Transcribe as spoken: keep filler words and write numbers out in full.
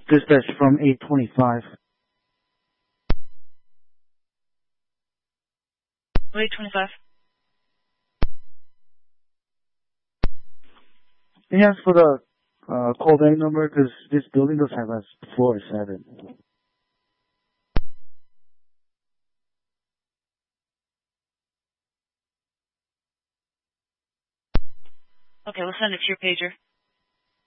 Dispatch from eight twenty-five. eight twenty-five. Can you ask for the uh, callback number? Because this building does have a floor seven. Okay, we'll send it to your pager.